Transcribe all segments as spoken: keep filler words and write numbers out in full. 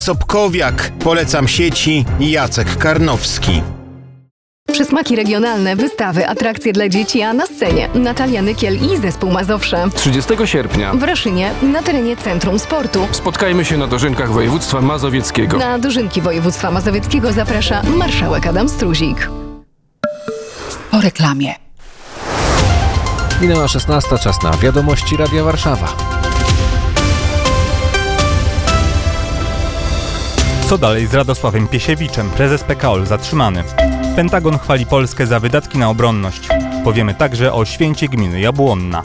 Sobkowiak. Polecam sieci Jacek Karnowski. Przysmaki regionalne, wystawy, atrakcje dla dzieci, a na scenie Natalia Nykiel i zespół Mazowsze. trzydziestego sierpnia W Raszynie, na terenie Centrum Sportu. spotkajmy się na dożynkach województwa mazowieckiego. Na dożynki województwa mazowieckiego zaprasza marszałek Adam Struzik. Po reklamie. Minęła szesnasta, czas na wiadomości Radia Warszawa. Co dalej z Radosławem Piesiewiczem, prezes P K O L zatrzymany? Pentagon chwali Polskę za wydatki na obronność. Powiemy także o święcie gminy Jabłonna.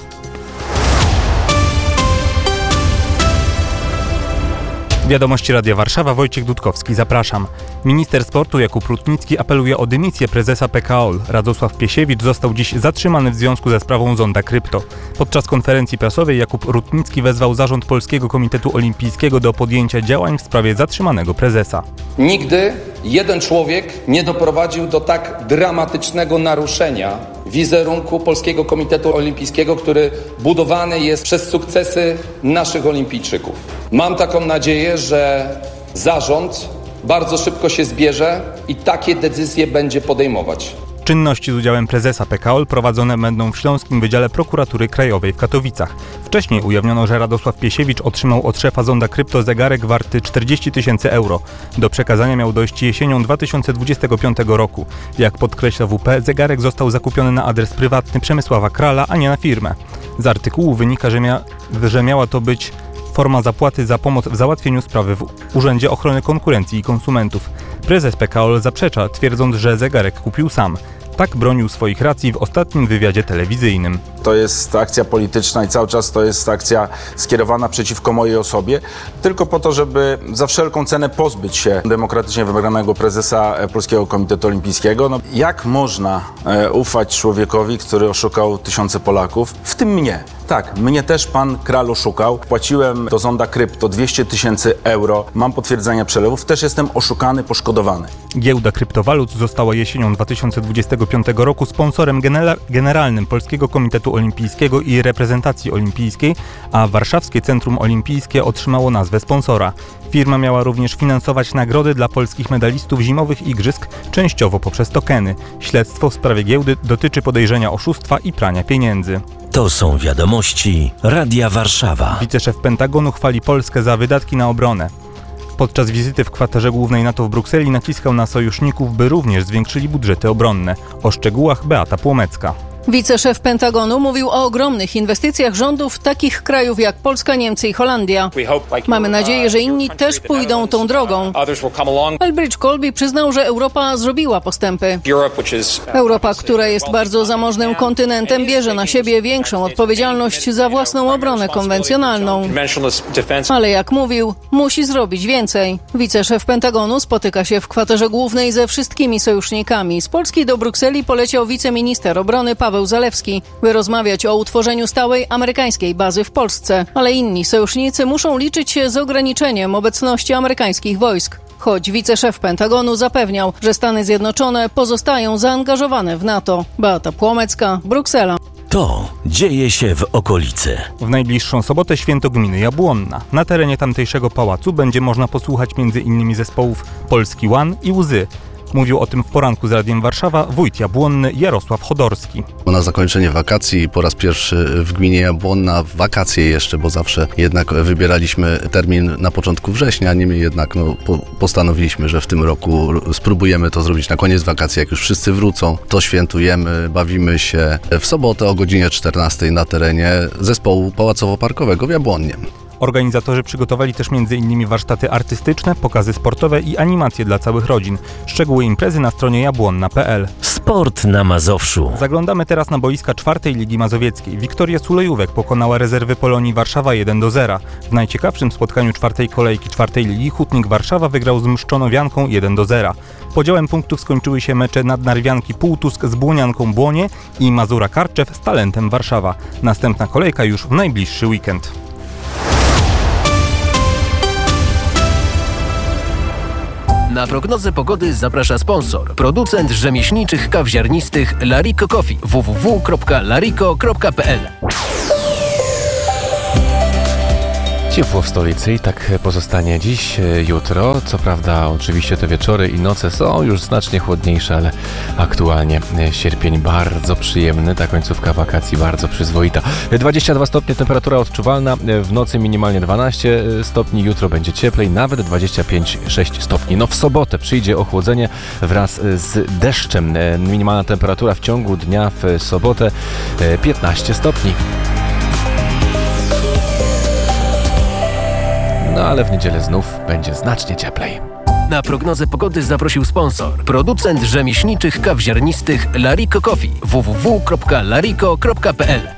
Wiadomości Radia Warszawa, Wojciech Dudkowski, zapraszam. Minister sportu Jakub Rutnicki apeluje o dymisję prezesa P K O L. Radosław Piesiewicz został dziś zatrzymany w związku ze sprawą Zonda Krypto. Podczas konferencji prasowej Jakub Rutnicki wezwał zarząd Polskiego Komitetu Olimpijskiego do podjęcia działań w sprawie zatrzymanego prezesa. Nigdy jeden człowiek nie doprowadził do tak dramatycznego naruszenia wizerunku Polskiego Komitetu Olimpijskiego, który budowany jest przez sukcesy naszych olimpijczyków. Mam taką nadzieję, że zarząd bardzo szybko się zbierze i takie decyzje będzie podejmować. Czynności z udziałem prezesa P K O L prowadzone będą w Śląskim Wydziale Prokuratury Krajowej w Katowicach. Wcześniej ujawniono, że Radosław Piesiewicz otrzymał od szefa Zonda Krypto zegarek warty czterdzieści tysięcy euro. Do przekazania miał dojść jesienią dwa tysiące dwudziestego piątego roku. Jak podkreśla W P, zegarek został zakupiony na adres prywatny Przemysława Krala, a nie na firmę. Z artykułu wynika, że, mia- że miała to być forma zapłaty za pomoc w załatwieniu sprawy w Urzędzie Ochrony Konkurencji i Konsumentów. Prezes P K O L zaprzecza, twierdząc, że zegarek kupił sam. Tak bronił swoich racji w ostatnim wywiadzie telewizyjnym. To jest akcja polityczna i cały czas to jest akcja skierowana przeciwko mojej osobie, tylko po to, żeby za wszelką cenę pozbyć się demokratycznie wybranego prezesa Polskiego Komitetu Olimpijskiego. No, jak można e, ufać człowiekowi, który oszukał tysiące Polaków, w tym mnie? Tak, mnie też pan Kral oszukał. Płaciłem do Zonda Krypto dwieście tysięcy euro. Mam potwierdzenia przelewów. Też jestem oszukany, poszkodowany. Giełda kryptowalut została jesienią dwa tysiące dwudziestego piątego roku sponsorem genera- generalnym Polskiego Komitetu Olimpijskiego i Reprezentacji Olimpijskiej, a Warszawskie Centrum Olimpijskie otrzymało nazwę sponsora. Firma miała również finansować nagrody dla polskich medalistów zimowych igrzysk, częściowo poprzez tokeny. Śledztwo w sprawie giełdy dotyczy podejrzenia oszustwa i prania pieniędzy. To są wiadomości Radia Warszawa. Wiceszef Pentagonu chwali Polskę za wydatki na obronę. Podczas wizyty w kwaterze głównej NATO w Brukseli naciskał na sojuszników, by również zwiększyli budżety obronne. O szczegółach Beata Płomecka. Wiceszef Pentagonu mówił o ogromnych inwestycjach rządów takich krajów jak Polska, Niemcy i Holandia. Mamy nadzieję, że inni też pójdą tą drogą. Elbridge Colby przyznał, że Europa zrobiła postępy. Europa, która jest bardzo zamożnym kontynentem, bierze na siebie większą odpowiedzialność za własną obronę konwencjonalną. Ale jak mówił, musi zrobić więcej. Wiceszef Pentagonu spotyka się w kwaterze głównej ze wszystkimi sojusznikami. Z Polski do Brukseli poleciał wiceminister obrony Paweł Zalewski, by rozmawiać o utworzeniu stałej amerykańskiej bazy w Polsce. Ale inni sojusznicy muszą liczyć się z ograniczeniem obecności amerykańskich wojsk. Choć wiceszef Pentagonu zapewniał, że Stany Zjednoczone pozostają zaangażowane w NATO. Beata Płomecka, Bruksela. To dzieje się w okolicy. W najbliższą sobotę święto gminy Jabłonna. Na terenie tamtejszego pałacu będzie można posłuchać między innymi zespołów Polski One i Łzy. Mówił o tym w poranku z Radiem Warszawa wójt Jabłonny Jarosław Chodorski. Na zakończenie wakacji po raz pierwszy w gminie Jabłonna, w wakacje jeszcze, bo zawsze jednak wybieraliśmy termin na początku września, niemniej jednak no, po, postanowiliśmy, że w tym roku spróbujemy to zrobić na koniec wakacji, jak już wszyscy wrócą, to świętujemy, bawimy się w sobotę o godzinie czternastej na terenie zespołu pałacowo-parkowego w Jabłonnie. Organizatorzy przygotowali też między innymi warsztaty artystyczne, pokazy sportowe i animacje dla całych rodzin. Szczegóły imprezy na stronie jabłonna kropka p l. Sport na Mazowszu. Zaglądamy teraz na boiska czwartej Ligi Mazowieckiej. Wiktoria Sulejówek pokonała rezerwy Polonii Warszawa jeden do zera. W najciekawszym spotkaniu czwartej kolejki czwartej Ligi Hutnik Warszawa wygrał z Mszczonowianką jeden do zera. Podziałem punktów skończyły się mecze Nadnarwianki Półtusk z Błonianką Błonie i Mazura Karczew z Talentem Warszawa. Następna kolejka już w najbliższy weekend. Na prognozę pogody zaprasza sponsor. Producent rzemieślniczych kaw ziarnistych Lariko Coffee. w w w kropka lariko kropka p l. Ciepło w stolicy i tak pozostanie dziś, jutro. Co prawda oczywiście te wieczory i noce są już znacznie chłodniejsze, ale aktualnie sierpień bardzo przyjemny, ta końcówka wakacji bardzo przyzwoita. dwadzieścia dwa stopnie temperatura odczuwalna, w nocy minimalnie dwanaście stopni, jutro będzie cieplej, nawet dwadzieścia pięć sześć stopni. No w sobotę przyjdzie ochłodzenie wraz z deszczem. Minimalna temperatura w ciągu dnia w sobotę piętnaście stopni. No ale w niedzielę znów będzie znacznie cieplej. Na prognozę pogody zaprosił sponsor. Producent rzemieślniczych kaw ziarnistych Larico Coffee. w w w kropka larico kropka p l.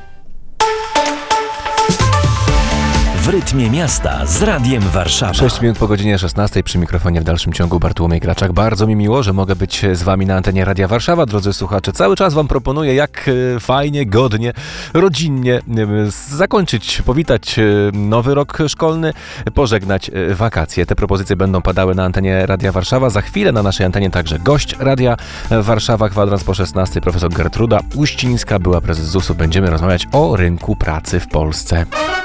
W rytmie miasta z Radiem Warszawa. sześć minut po godzinie szesnastej przy mikrofonie w dalszym ciągu Bartłomiej Graczak. Bardzo mi miło, że mogę być z Wami na antenie Radia Warszawa, drodzy słuchacze. Cały czas Wam proponuję, jak fajnie, godnie, rodzinnie zakończyć, powitać nowy rok szkolny, pożegnać wakacje. Te propozycje będą padały na antenie Radia Warszawa. Za chwilę na naszej antenie także gość Radia Warszawa, kwadrans po szesnastej, profesor Gertruda Uścińska, była prezes zusu. Będziemy rozmawiać o rynku pracy w Polsce.